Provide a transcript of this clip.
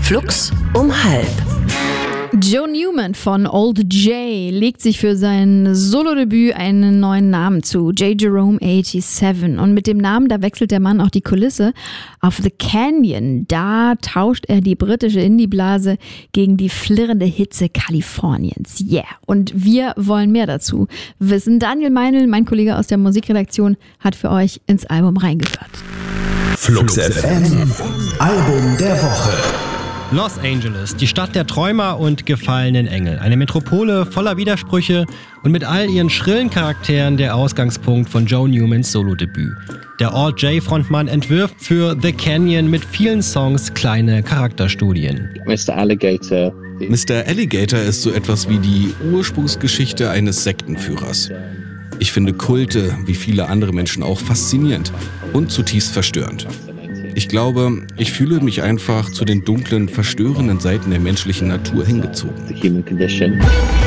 Flux um 12. Joe Newman von Old J legt sich für sein Solodebüt einen neuen Namen zu, J. Jerome 87. Und mit dem Namen, da wechselt der Mann auch die Kulisse. Auf The Canyon, da tauscht er die britische Indie-Blase gegen die flirrende Hitze Kaliforniens. Yeah, und wir wollen mehr dazu wissen. Daniel Meinl, mein Kollege aus der Musikredaktion, hat für euch ins Album reingehört. Flux FM, Album der Woche. Los Angeles, die Stadt der Träumer und gefallenen Engel. Eine Metropole voller Widersprüche und mit all ihren schrillen Charakteren der Ausgangspunkt von Joe Newmans Solodebüt. Der Old J-Frontmann entwirft für The Canyon mit vielen Songs kleine Charakterstudien. Mr. Alligator ist so etwas wie die Ursprungsgeschichte eines Sektenführers. Ich finde Kulte, wie viele andere Menschen auch, faszinierend und zutiefst verstörend. Ich glaube, ich fühle mich einfach zu den dunklen, verstörenden Seiten der menschlichen Natur hingezogen. the human condition.